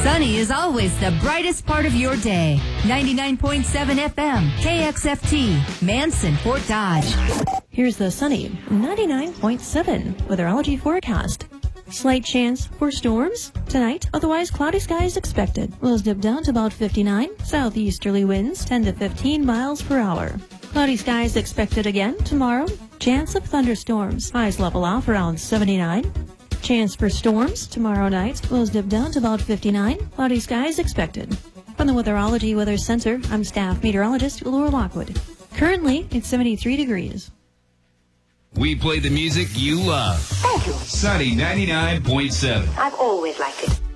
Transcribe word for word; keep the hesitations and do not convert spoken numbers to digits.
Sunny is always the brightest part of your day. ninety-nine point seven F M, K X F T, Manson, Fort Dodge. Here's the Sunny ninety-nine point seven weatherology forecast. Slight chance for storms tonight, otherwise cloudy skies expected. Winds dip down to about fifty-nine. Southeasterly winds ten to fifteen miles per hour. Cloudy skies expected again tomorrow. Chance of thunderstorms. Highs level off around seventy-nine. Chance for storms tomorrow night. Winds dip down to about fifty-nine. Cloudy skies expected. From the Weatherology Weather Center, I'm staff meteorologist Laura Lockwood. Currently, it's seventy-three degrees. We play the music you love. Thank you. Sunny ninety-nine point seven. I've always liked it.